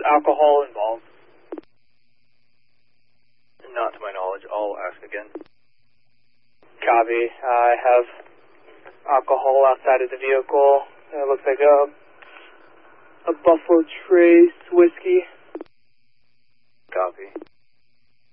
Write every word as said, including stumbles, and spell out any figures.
alcohol involved? Not to my knowledge. I'll ask again. Copy. I have alcohol outside of the vehicle. It looks like a, a Buffalo Trace whiskey. Copy.